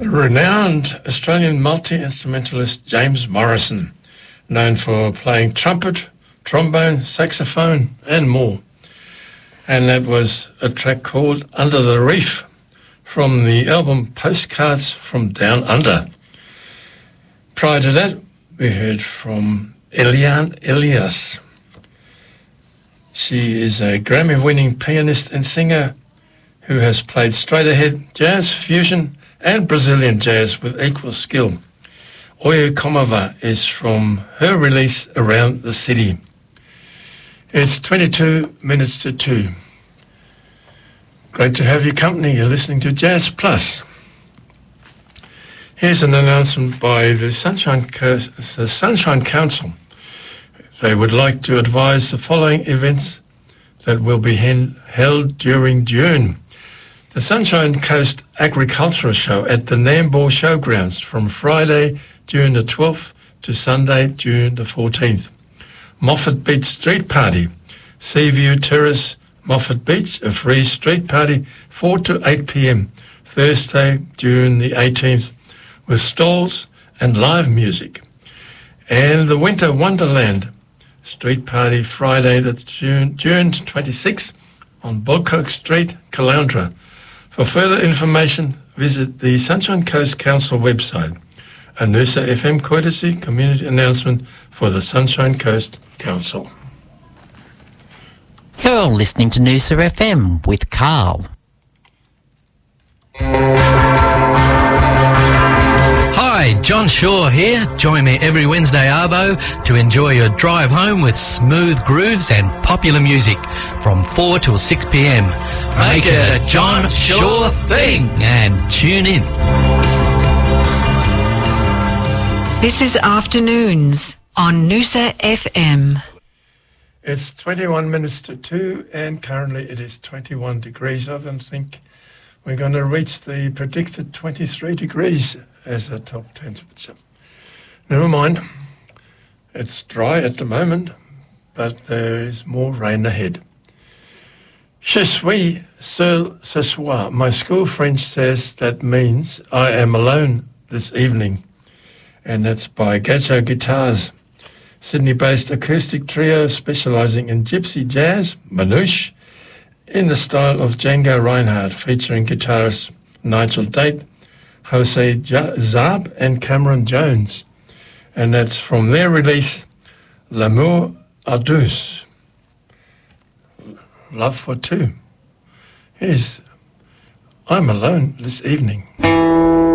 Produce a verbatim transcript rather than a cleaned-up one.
Renowned Australian multi-instrumentalist James Morrison, known for playing trumpet, trombone, saxophone and more. And that was a track called Under the Reef from the album Postcards from Down Under. Prior to that, we heard from Eliane Elias. She is a Grammy-winning pianist and singer who has played straight-ahead jazz, fusion and Brazilian jazz with equal skill. Oye Comova is from her release Around the City. It's twenty-two minutes to two. Great to have your company. You're listening to Jazz Plus. Here's an announcement by the Sunshine, the Sunshine Council. They would like to advise the following events that will be held during June. The Sunshine Coast Agricultural Show at the Nambour Showgrounds from Friday, June the twelfth to Sunday, June the fourteenth. Moffat Beach Street Party, Seaview Terrace, Moffat Beach, a free street party, four to eight p.m, Thursday, June the eighteenth, with stalls and live music. And the Winter Wonderland Street Party, Friday, the June, June twenty-sixth, on Bulcoke Street, Caloundra. For further information, visit the Sunshine Coast Council website. A Noosa F M courtesy community announcement for the Sunshine Coast Council. You're listening to Noosa F M with Carl. Hi, John Shaw here. Join me every Wednesday arvo to enjoy your drive home with smooth grooves and popular music from four till six p.m. Make it a John Shaw thing and tune in. This is Afternoons on Noosa F M. It's twenty-one minutes to two and currently it is twenty-one degrees. I don't think we're going to reach the predicted twenty-three degrees as a top temperature. Never mind. It's dry at the moment, but there is more rain ahead. Je suis seul ce soir. My school French says that means I am alone this evening. And that's by Gajo Guitars, Sydney-based acoustic trio specialising in gypsy jazz, Manouche, in the style of Django Reinhardt, featuring guitarists Nigel Date, Jose Zarb and Cameron Jones. And that's from their release, L'amour à deux. Love for two. Here's I'm Alone This Evening.